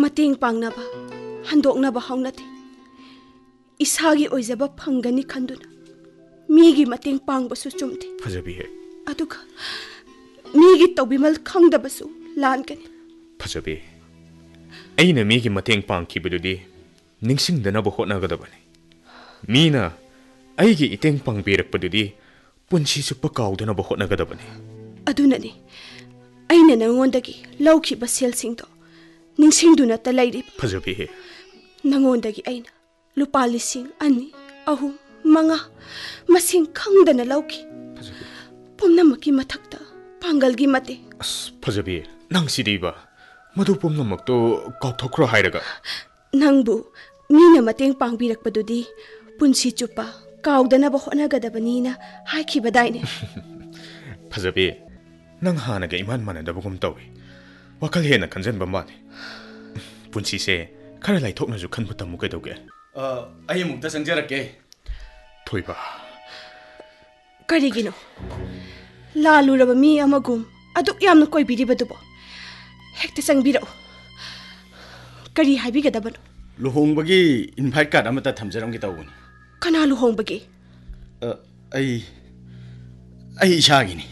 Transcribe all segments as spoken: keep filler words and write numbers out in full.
Mating pangnaba, handoknaba haunati. Isagi oizaba phangani khanduna. Migi mating pangbasu chumti. Fajabi hai. Aduga migi tawbimal khangdabasu lankani. Fajabi. Aina migi mating pangkibadudi ningsingdanaba hotnagadabani. Mina aigi iteng pangbirakpadudi punsi chupa kaudhanaba hotnagadabani. Adunani aina nangondagi lawkhiba selsingdo ningsingduna ta lairi. Fajabi hai. Nangondagi aina lupa lising ani ahum manga masing khangdana lawki. Fajabi. Pumnamaki mathakta pangalgi mate. As Fajabi nang sidiba madu pumnamakto kaukthokro hairaga. Nangbu mina mateng pangbirakpadudi punsi chupa kaudhanaba hotnagadabanina haikhibadaine. Fajabi nang hanaga iman manadabagum tawi wakal hena khanjanba mane punsi se khara laithoknaju khanbu tamu kaidauge a ai mukta sangjarakke thoiba karigino laluraba mi amagum aduk yamna koibiribadubo hekta sangbirao kari haibigadabano luhongbagi invite card amata thamjaramgi tawuni kana luhongbagi ai ai ishagini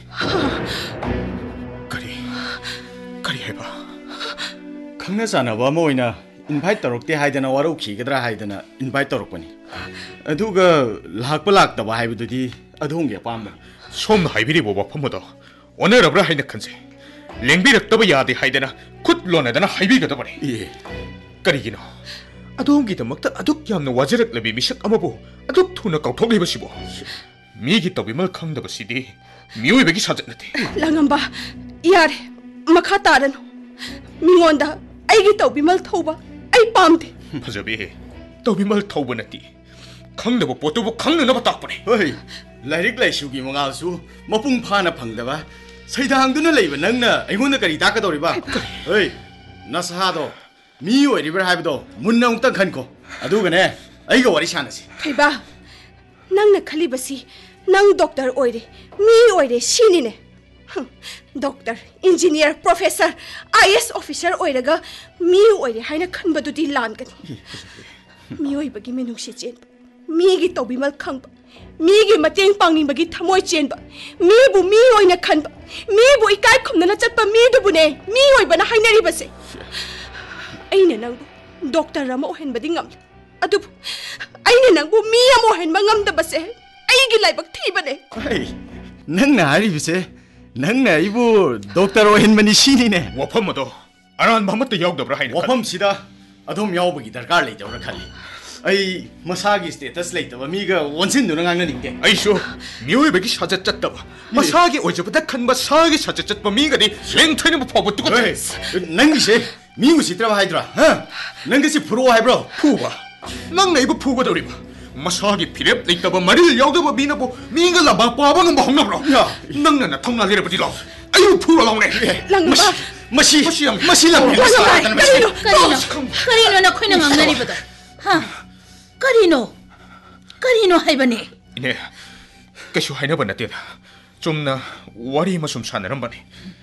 kari kari haiba khangna sanaba ama oina invite torokte haidana warau khigadra haidana invite torokpani aduga lakpa laktaba haibududi adhonge pamba somna haibiribo wafamado onerabra haina khanse lengbirakdaba yade haidana khut lonadana haibigadabani ye karigino adongi damakta aduk yamna wajaraklebi misak amabu aduk thuna kauthokleibasibo migi tabimal khangdabasidi miyoibagi sajatnate langamba yare makha taran mingonda aigi tawbimal thoba ai pamde Fajabi tawbimal thoba nati khangdaba potubu khangnaba takpane hoi lairik laisugi mangalsu mapung phana phangdaba saidangduna leiba nangna aigona kari takadoriba hoi nasahado mi oiribra haibdo munna ungta khanko adugane aiga wari sanasi thaiba nangna khalibasi nang doctor oire mi oire sinine doctor engineer professor I A S officer oiraga mi oire haina khanbadudi lankani mi oibagi menungsi chen mi gi tawbimal khangba mi gi mateng pangnibagi thamoi chenba mi bu mi oina khanba mi bu ikai khumnana chatpa mi du bune mi oibana hainari base aina nang doctor rama ohenbadi ngam adu aina nang bu mi amo henba ngam da base aigi laibak thibane ai nangna hari bise nangna ibu doctor ohenbani sinine wafamado aran bhamata yawdabra haina wafam sida adom yawbagi darkar leidawra khali ai masagi status leitaba miga wonsin duna ngangna ningde aisho miyoibagi sajat chattaba masagi oijabada khanba sagi sajat chatpa migadi lengthaina phobu tuko nangi se miu sitraba haidra ha nangi si phuro haibro phuba nang naibu phuga doriba masagi phirep leitaba maril yawdaba binabo minga laba paba ngam hongnabro nangna na thongna lerabadi law ayu phura lawne langba masi masi lang karino karino na khoina ngangnaribado ha karino karino haibane ine kaishu hainaba nateda chumna wari masum sanarambani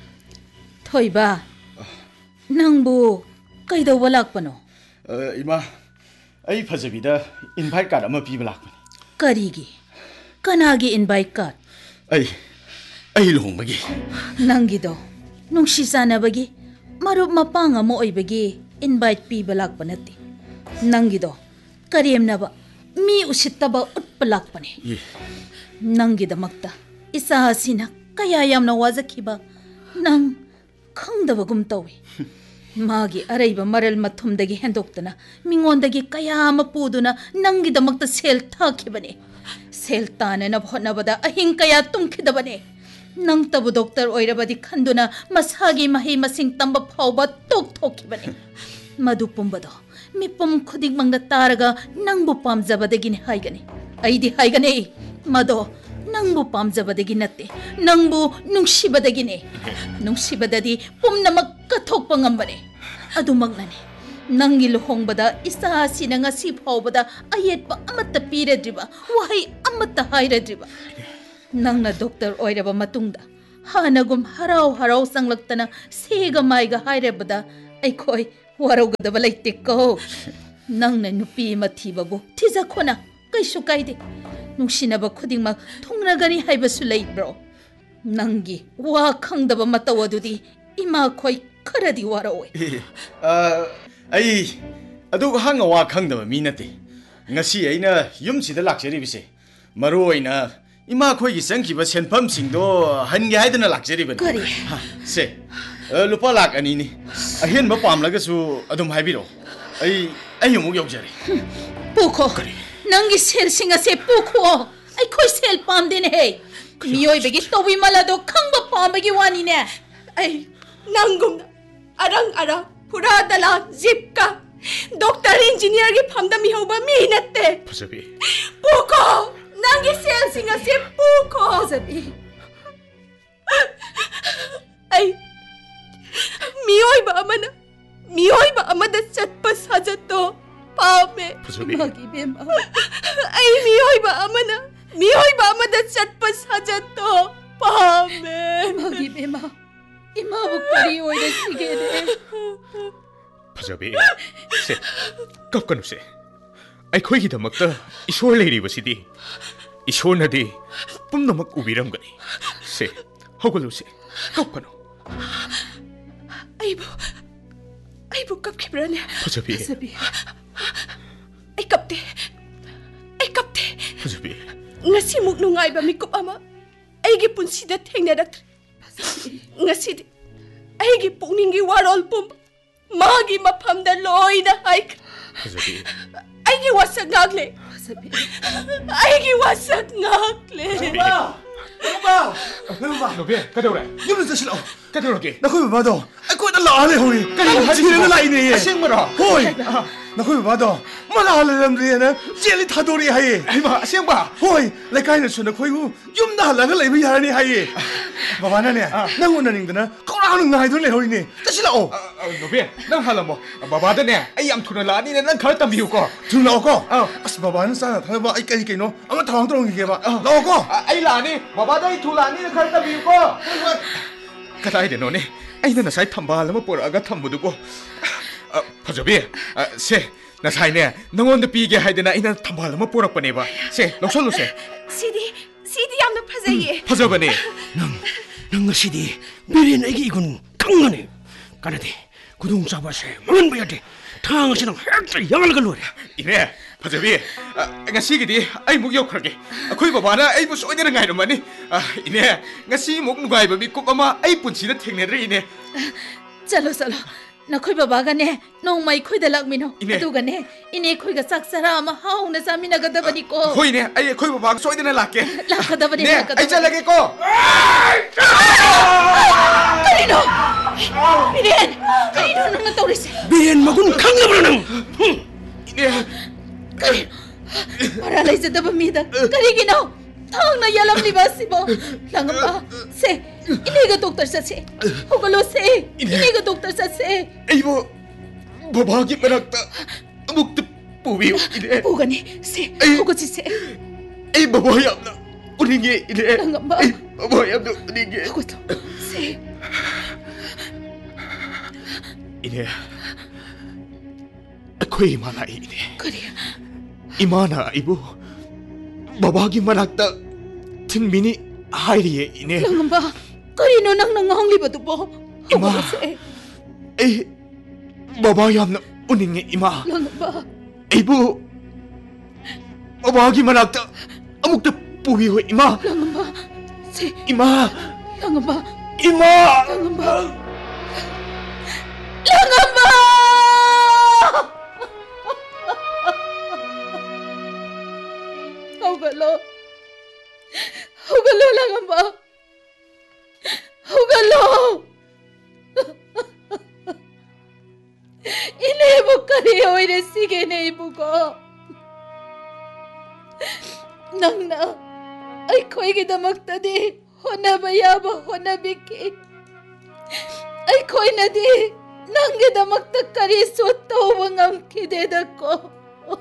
thoiba nangbu kaidawba lakpano ima ai phajabida invite card ama piba lakpani karigi kanagi invite card ai ai lohongbagi nangido nungsi sanabagi marup mapang ama oibagi invite piba lakpa nati nangido karemnaba mi usittaba utpa lakpani nangidamakta isa hasina kaya yamna wajakhiba nang khangdabagum tawi magi araiba maral mathumdagi hendoktana mingondagi kaya ama puduna nangidamakta sel thakibane sel tanana bhonabada ahing kaya tumkhidabane nang tabu doctor oirabadi khanduna masagi mahi masing tamba phauba tok thokibane madu pumbado mipum khudik mangda taraga nangbu pamjabadagini haigani aidi haigani mado nangbu pamjabadagi natte nangbu nungsibadagine nungsibadadi pumnamak kathokpa ngambane adumagnani nangi luhongbada isa sina ngasi phawbada ayetpa amatta piradriba wahai amatta hairadriba nangna doctor oiraba matungda hanagum harau harau sanglaktana sega maiga hairabada aikhoi 와라우가다바 레이테코 낭나 누피 마티바보 티자코나 까이쇼 까이데 농시나바 코딩막 통나가니 하이바수 레이브로 낭기 와 캉다바 마따와두디 이마 코이 카라디 와라오이 ꯑꯩ ꯑꯗꯨꯒ ꯍꯪꯉ ꯋꯥ ꯈꯪꯗꯕ ꯃꯤ ꯅꯠꯇꯦ ꯉꯁꯤ ꯑꯩꯅ ꯌꯨꯝꯁꯤꯗ ꯂꯥꯛꯆꯔꯤꯕꯁꯦ ꯃꯔꯨ ꯑꯣꯏꯅ ꯏꯃꯥ ꯈꯣꯏꯒꯤ ꯆꯪꯈꯤꯕ ꯁꯦꯟꯐꯝꯁꯤꯡꯗꯣ ꯍꯟꯒꯦ ꯍꯥꯏꯗꯅ ꯂꯥꯛꯆꯔꯤꯕꯅꯤ ꯀꯔꯤ ꯁꯦ ꯂꯨꯄꯥ ꯂꯥꯛ ꯑꯅꯤꯅꯤ ꯑꯍꯦꯟꯕ ꯄꯥꯝꯂꯒꯁꯨ ꯑꯗꯨꯝ ꯍꯥꯏꯕꯤꯔꯛꯑꯣ ꯑꯩ ꯑꯩ ꯑꯃꯨꯛ ꯌꯧꯖꯔꯦ ꯄꯨꯈꯣ ꯅꯪꯒꯤ ꯁꯦꯜꯁꯤꯡ ꯑꯁꯦ ꯄꯨꯈꯣ ꯑꯩꯈꯣꯏ ꯁꯦꯜ ꯄꯥꯝꯗꯦꯅꯦꯍꯦ ꯃꯤꯑꯣꯏꯕꯒꯤ ꯇꯧꯕꯤꯃꯜ ꯑꯗꯣ ꯈꯪꯕ ꯄꯥꯝꯕꯒꯤ ꯋꯥꯅꯤꯅꯦ ꯑꯩ ꯅꯪꯒꯨꯝꯅ ꯑꯔꯪ ꯑꯔꯪ ꯐꯨꯔꯥ ꯗꯂꯥ ꯖꯤꯞꯀ ꯗꯣꯛꯇꯔ ꯏꯟꯖꯤꯅꯤꯌꯔꯒꯤ ꯐꯝꯗ ꯃꯤꯍꯧꯕ ꯃꯤ ꯅꯠꯇꯦ ꯐꯖꯕꯤ ꯄꯨꯈꯣ ꯅꯪꯒꯤ ꯁꯦꯜꯁꯤꯡ ꯑꯁꯦ ꯄꯨꯈꯣ ꯐꯖꯕꯤ ꯑꯩ ꯃꯤꯑꯣꯏꯕ ꯑꯃꯅ ꯃꯤꯑꯣꯏꯕ ꯑꯃꯗ ꯆꯠꯄ ꯁꯥꯖꯠꯇꯣ ꯄꯥꯝꯃꯦ ꯐꯖꯕꯤ ꯃꯥꯒꯤ ꯕꯦꯝꯃ ꯑꯩ ꯃꯤꯑꯣꯏꯕ ꯑꯃꯅ ꯃꯤꯑꯣꯏꯕ ꯑꯃꯗ ꯆꯠꯄ ꯁꯥꯖꯠꯇꯣ ꯄꯥꯝꯃꯦ ꯃꯥꯒꯤ ꯕꯦꯝꯃ 이마부 꼴이 오이랬시게네 ꯐꯖꯕꯤ ꯁꯦ ꯀꯞꯀꯅꯨꯁꯦ ꯑꯩꯈꯣꯏꯒꯤꯗꯃꯛꯇ ꯏꯁꯣꯔ ꯂꯩꯔꯤꯕꯁꯤꯗꯤ ꯏꯁꯣꯔꯅꯗꯤ ꯄꯨꯝꯅꯃꯛ ꯎꯕꯤꯔꯝꯒꯅꯤ ꯁꯦ ꯍꯧꯒꯠꯂꯨꯁꯦ ꯀꯞꯀꯅꯨ ꯑꯩꯕꯨ ꯑꯩꯕꯨ ꯀꯞꯈꯤꯕ꯭ꯔꯥꯅꯦ ꯐꯖꯕꯤ ꯐꯖꯕꯤ ꯑꯩ ꯀꯞꯇꯦ ꯑꯩ ꯀꯞꯇꯦ ꯐꯖꯕꯤ ꯉꯁꯤꯃꯨꯛ ꯅꯨꯡꯉꯥꯏꯕ ꯃꯤꯀꯨꯞ ꯑꯃ ꯑꯩꯒꯤ ꯄꯨꯟꯁꯤꯗ ꯊꯦꯡꯅꯔꯛꯇ꯭ꯔꯤ ꯉꯁꯤꯗꯤ ꯑꯩꯒꯤ ꯄꯨꯛꯅꯤꯡꯒꯤ ꯋꯥꯔꯣꯜ ꯄꯨꯝꯕ ꯃꯥꯒꯤ ꯃꯐꯝꯗ ꯂꯣꯏꯅ ꯍꯥꯏꯈ꯭ꯔꯦ ꯐꯖꯕꯤ ꯑꯩꯒꯤ ꯋꯥꯁꯛ ꯉꯥꯛꯂꯦ ꯐꯖꯕꯤ ꯑꯩꯒꯤ ꯋꯥꯁꯛ ꯉꯥꯛꯂꯦ ꯅꯣꯕꯦ ꯀꯩꯗꯧꯔꯦ ꯌꯨꯝꯗ ꯆꯠꯁꯤꯜꯂꯛꯑꯣ ꯀꯩꯗꯧꯔꯒꯦ ꯅꯈꯣꯏ ꯕꯕꯥꯗꯣ ꯑꯩꯈꯣꯏꯗ ꯂꯥꯛꯑ ꯂꯩꯍꯧꯔꯤ ꯀꯔꯤꯅꯣ ꯊꯤꯔꯒ ꯂꯥꯛꯏꯅꯦ ꯑꯁꯦꯡꯕꯔꯣ ꯍꯣꯏ ꯅꯈꯣꯏ ꯕꯕꯥꯗꯣ ꯃꯂꯥ ꯂꯩꯔꯝꯗ꯭ꯔꯦꯅ ꯆꯦꯜꯂꯤ ꯊꯥꯗꯣꯔꯛꯑꯦ ꯍꯥꯏꯌꯦ ꯍꯩꯃꯥ ꯑꯁꯦꯡꯕ ꯍꯣꯏ ꯂꯩꯀꯥꯏꯅꯁꯨ ꯅꯈꯣꯏꯕꯨ ꯌꯨꯝꯗ ꯍꯜꯂꯒ ꯂꯩꯕ ꯌꯥꯔꯅꯤ ꯍꯥꯏꯌꯦ ꯕꯕꯥꯅꯅꯦ ꯅꯪ ꯎꯅꯅꯤꯡꯗꯅ ꯀꯧꯔꯥꯡꯅ ꯉꯥꯏꯗꯨꯅ ꯂꯩꯍꯧꯔꯤꯅꯦ ꯆꯠꯁꯤꯜꯂꯛꯑꯣ ꯅꯣꯕꯦ ꯅꯪ ꯍꯜꯂꯝꯃꯣ ꯕꯕꯥꯗꯅꯦ ꯑꯩ ꯌꯥꯝ ꯊꯨꯅ ꯂꯥꯛꯑꯅꯤꯅ ꯅꯪ ꯈꯔ ꯇꯝꯕꯤꯌꯨꯀꯣ ꯊꯨꯅ ꯂꯥꯛꯑꯣꯀꯣ ꯑꯥ ꯑꯁ ꯕꯕꯥꯅ ꯆꯥꯅ ꯊꯛꯅꯕ ꯑꯩ ꯀꯔꯤ ꯀꯩꯅꯣ ꯑꯃ ꯊꯧꯔꯥꯡ ꯇꯧꯔꯝꯈꯤꯒꯦꯕ ꯂꯥꯛꯑꯣꯀꯣ ꯑꯩ ꯂꯥꯛꯑꯅꯤ ꯕꯕꯥꯗ ꯑꯩ ꯊꯨ ꯂꯥꯛꯑꯅꯤꯅ ꯈꯔ ꯇꯝꯕꯤꯌꯨꯀꯣ ꯀꯗꯥꯏꯗꯅꯣꯅꯦ ꯑꯩꯅ ꯉꯁꯥꯏ ꯊꯝꯕꯥꯜ ꯑꯃ ꯄꯨꯔꯛꯑꯒ ꯊꯝꯕꯗꯨꯕꯣ ꯐꯖꯕꯤ ꯁꯦ ꯉꯁꯥꯏꯅꯦ ꯅꯪꯉꯣꯟꯗ ꯄꯤꯒꯦ ꯍꯥꯏꯗꯅ ꯑꯩꯅ ꯊꯝꯕꯥꯜ ꯑꯃ ꯄꯨꯔꯛꯄꯅꯦꯕ ꯁꯦ ꯂꯧꯁꯜꯂꯨꯁꯦ ꯁꯤꯗꯤ ꯁꯤꯗꯤ ꯌꯥꯝꯅ ꯐꯖꯩꯌꯦ ꯐꯖꯕꯅꯦ ꯅꯪ ꯅꯪ ꯉꯁꯤꯗꯤ ꯕꯤꯔꯦꯟ ꯑꯩꯒꯤ 이군 ꯈꯪꯒꯅꯤ ꯀꯥꯟꯅꯗꯦ ꯈꯨꯗꯣꯡꯆꯥꯕꯁꯦ ꯃꯥꯡꯍꯟꯕ ꯌꯥꯗꯦ ꯊꯥꯡ ꯑꯁꯤ ꯅꯪ ꯍꯦꯛꯇ ꯌꯥꯜꯂꯒ ꯂꯣꯏꯔꯦ ꯏꯅꯦ ꯐꯖꯕꯤ ꯉꯁꯤꯒꯤꯗꯤ ꯑꯩꯃꯨꯛ ꯌꯧꯈ꯭ꯔꯒꯦ ꯑꯩꯈꯣꯏ ꯕꯕꯥꯅ ꯑꯩꯕꯨ ꯁꯣꯏꯗꯅ ꯉꯥꯏꯔꯝꯃꯅꯤ ꯏꯅꯦ ꯉꯁꯤꯃꯨꯛ ꯅꯨꯡꯉꯥꯏꯕ ꯃꯤꯀꯨꯞ ꯑꯃ ꯑꯩ ꯄꯨꯟꯁꯤꯗ ꯊꯦꯡꯅꯗ꯭ꯔꯤ ꯏꯅꯦ ꯆꯠꯂꯣ ꯆꯠꯂꯣ ꯅꯈꯣꯏ ꯕꯕꯥꯒꯅꯦ ꯅꯣꯡꯃ ꯑꯩꯈꯣꯏꯗ ꯂꯥꯛꯃꯤꯟꯅꯧ ꯏꯅꯦ. ꯑꯗꯨꯒꯅꯦ ꯏꯅꯦ ꯑꯩꯈꯣꯏꯒ ꯆꯥꯛ ꯆꯔꯥ ꯑꯃ ꯍꯥꯎꯅ ꯆꯥꯃꯤꯟꯅꯒꯗꯕꯅꯤꯀꯣ ꯍꯣꯏꯅꯦ ꯑꯩ ꯑꯩꯈꯣꯏ ꯕꯕꯥꯒ ꯁꯣꯏꯗꯅ ꯂꯥꯛꯀꯦ ꯂꯥꯛꯀꯗꯕꯅꯤ 네, ꯂꯥꯛꯀꯗꯕꯅꯤ ꯑꯩ ꯆꯠꯂꯒꯦꯀꯣ ꯀꯔꯤꯅꯣ ꯕꯤꯔꯦꯟ ꯀꯔꯤꯅꯣ ꯅꯪꯅ ꯇꯧꯔꯤꯁꯦ ꯕꯤꯔꯦꯟ ꯃꯒꯨꯟ ꯈꯪꯂꯕ꯭ꯔꯥ ꯅꯪ 이네 그래 말아 레이저더버 미다 그리기노 탕나 야람리바 시보 랑엄바 세 이네가 독터 사세 호글로 세 이네가 독터 사세 이보 바바기 머락다 목도 보비요 이네 보가니 세 호고지 세 이 바바야나 우리게 이네 랑엄바 바바야도 우리게 호고도 세 이네 거의 많아 이네 그래 이마나 이보 바바기 머락다 튼미니 하이리에 이네 랑엄바 그리노 낭낭 헝리바도 보 이마 호고로 세 에이 바바야나 우리게 이마 랑엄바 이보 바바기 머락다 아무것도 보비요 이마 랑엄바 세 이마 랑엄바 이마 랑엄바 랑엄바 호글로 호글로 랑엄바 호글로 이네부 까리 오이레 시게네 이부고 낭나 ꯑꯩꯈꯣꯏꯒꯤꯗꯃꯛꯇꯗꯤ ꯍꯣꯠꯅꯕ ꯌꯥꯕ ꯍꯣꯠꯅꯕꯤꯈꯤ ꯑꯩꯈꯣꯏꯅꯗꯤ ꯅꯪꯒꯤꯗꯃꯛꯇ ꯀꯔꯤꯁꯨ ꯇꯧꯕ ꯉꯝꯈꯤꯗꯦꯗꯀꯣ